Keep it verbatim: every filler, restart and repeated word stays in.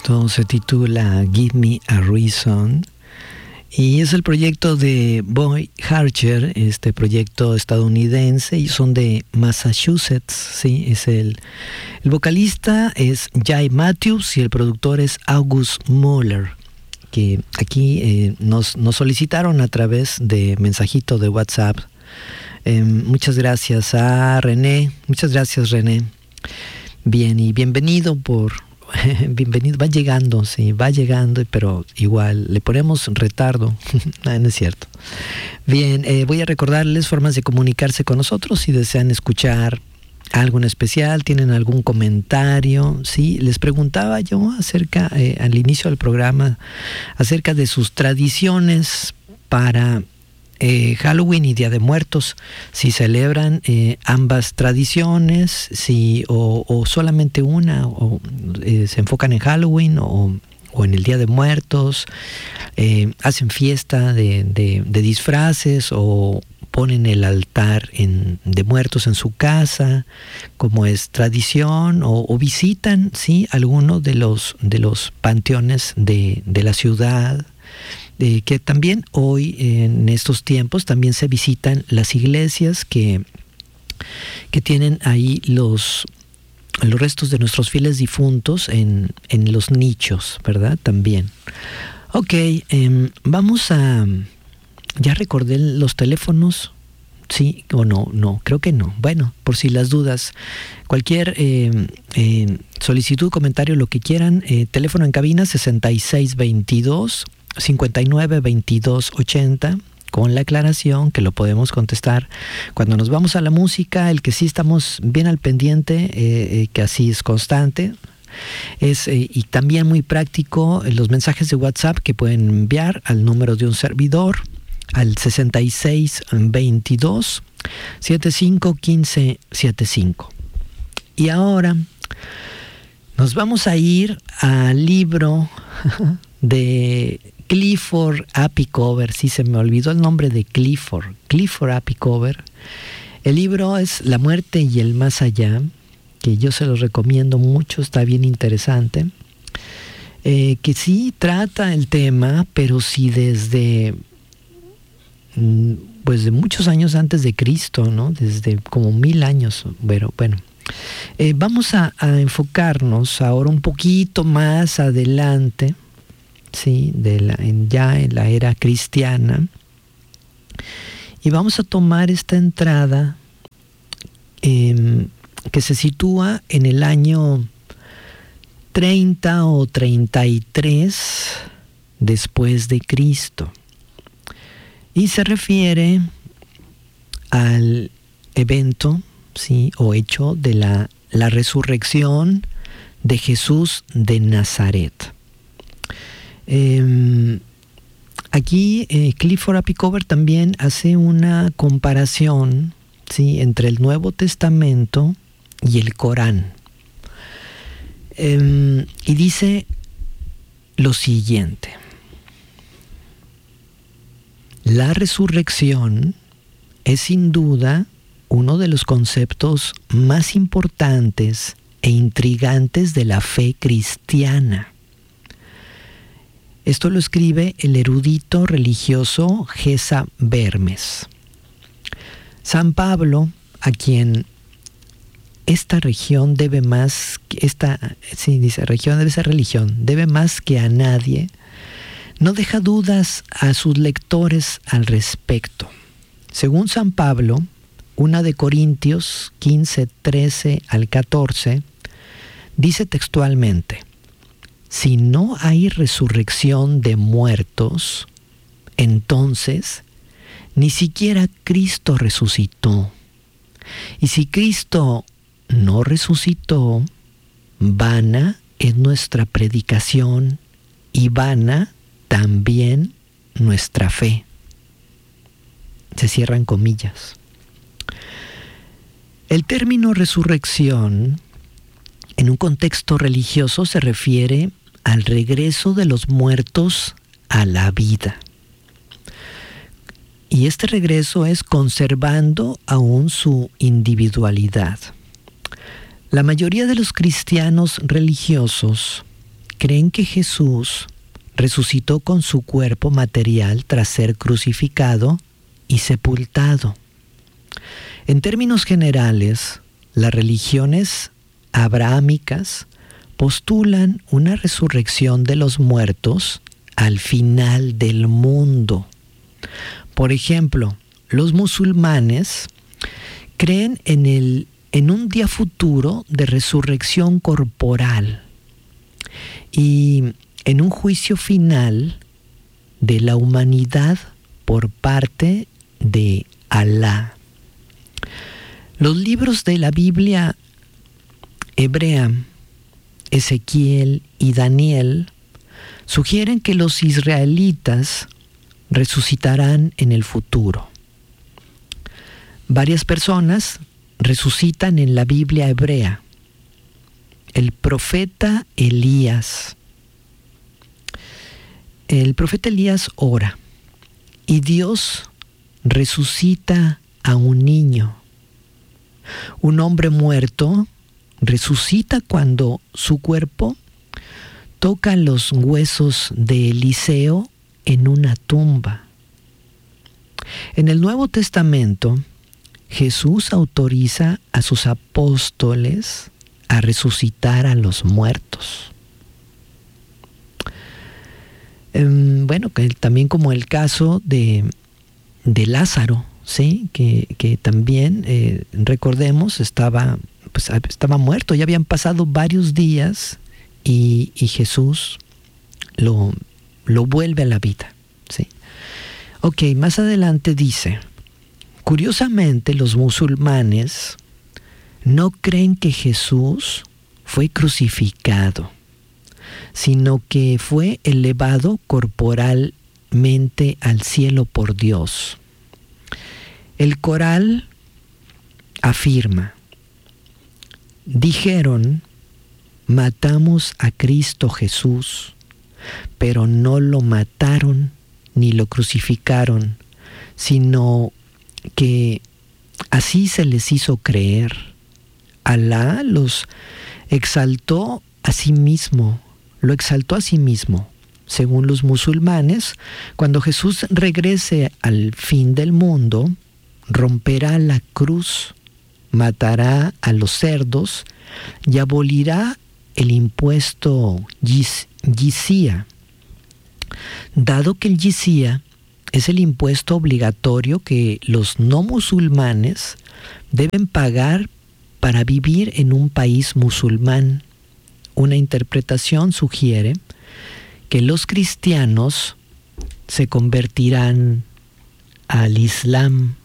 Esto se titula Give Me a Reason y es el proyecto de Boy Archer, este proyecto estadounidense, y son de Massachusetts, sí, es el, el vocalista es Jay Matthews y el productor es August Muller, que aquí eh, nos, nos solicitaron a través de mensajito de WhatsApp. Eh, muchas gracias a René, muchas gracias René. Bien, y bienvenido por... bienvenido, va llegando, sí, va llegando, pero igual le ponemos retardo. No, no es cierto. Bien, eh, voy a recordarles formas de comunicarse con nosotros si desean escuchar algo en especial, tienen algún comentario. Sí, les preguntaba yo acerca, eh, al inicio del programa, acerca de sus tradiciones para Eh, Halloween y Día de Muertos, si celebran eh, ambas tradiciones, si o, o solamente una, o eh, se enfocan en Halloween o, o en el Día de Muertos, eh, hacen fiesta de, de, de disfraces o ponen el altar en, de muertos en su casa, como es tradición, o, o visitan, sí, alguno de los de los panteones de, de la ciudad. Eh, que también hoy, en estos tiempos, también se visitan las iglesias que, que tienen ahí los, los restos de nuestros fieles difuntos en, en los nichos, ¿verdad? También. Ok, eh, vamos a... ¿Ya recordé los teléfonos? ¿Sí o no? No, creo que no. Bueno, por si las dudas, cualquier eh, eh, solicitud, comentario, lo que quieran, eh, teléfono en cabina sesenta y seis veintidós cincuenta y nueve veintidós ochenta, con la aclaración que lo podemos contestar cuando nos vamos a la música. El que sí estamos bien al pendiente, eh, eh, que así es constante, es eh, y también muy práctico, eh, los mensajes de WhatsApp que pueden enviar al número de un servidor, al sesenta y seis veintidós setenta y cinco quince setenta y cinco. Y ahora nos vamos a ir al libro de Clifford Apikower. Sí, se me olvidó el nombre de Clifford. Clifford Apikower. El libro es La muerte y el más allá, que yo se los recomiendo mucho, está bien interesante. Eh, que sí trata el tema, pero sí desde, pues de muchos años antes de Cristo, ¿no? Desde como mil años. Bueno, bueno. Eh, vamos a, a enfocarnos ahora un poquito más adelante, sí, de la, en, ya en la era cristiana, y vamos a tomar esta entrada eh, que se sitúa en el año treinta o treinta y tres después de Cristo, y se refiere al evento, sí, o hecho de la, la resurrección de Jesús de Nazaret. Eh, aquí eh, Clifford Apikower también hace una comparación, ¿sí?, entre el Nuevo Testamento y el Corán. Eh, y dice lo siguiente: la resurrección es sin duda uno de los conceptos más importantes e intrigantes de la fe cristiana. Esto lo escribe el erudito religioso Gesa Vermes. San Pablo, a quien esta región debe más, esta, sí, dice región debe ser religión, debe más que a nadie, no deja dudas a sus lectores al respecto. Según San Pablo, una de Corintios quince, trece al catorce, dice textualmente: si no hay resurrección de muertos, entonces ni siquiera Cristo resucitó. Y si Cristo no resucitó, vana es nuestra predicación y vana también nuestra fe. Se cierran comillas. El término resurrección, en un contexto religioso, se refiere al regreso de los muertos a la vida. Y este regreso es conservando aún su individualidad. La mayoría de los cristianos religiosos creen que Jesús resucitó con su cuerpo material tras ser crucificado y sepultado. En términos generales, las religiones abrahámicas postulan una resurrección de los muertos al final del mundo. Por ejemplo, los musulmanes creen en, el, en un día futuro de resurrección corporal y en un juicio final de la humanidad por parte de Alá. Los libros de la Biblia hebrea, Ezequiel y Daniel, sugieren que los israelitas resucitarán en el futuro. Varias personas resucitan en la Biblia hebrea. El profeta Elías. El profeta Elías ora y Dios resucita a un niño. Un hombre muerto resucita cuando su cuerpo toca los huesos de Eliseo en una tumba. En el Nuevo Testamento, Jesús autoriza a sus apóstoles a resucitar a los muertos. Um, bueno, también como el caso de, de Lázaro, ¿sí? que, que también, eh, recordemos, estaba, pues, estaba muerto, ya habían pasado varios días y, y Jesús lo, lo vuelve a la vida. ¿Sí? Ok, más adelante dice, curiosamente los musulmanes no creen que Jesús fue crucificado, sino que fue elevado corporalmente al cielo por Dios. El Corán afirma, dijeron, matamos a Cristo Jesús, pero no lo mataron ni lo crucificaron, sino que así se les hizo creer. Alá los exaltó a sí mismo, lo exaltó a sí mismo. Según los musulmanes, cuando Jesús regrese al fin del mundo, romperá la cruz, matará a los cerdos y abolirá el impuesto yizía. Dado que el yizía es el impuesto obligatorio que los no musulmanes deben pagar para vivir en un país musulmán, una interpretación sugiere que los cristianos se convertirán al Islam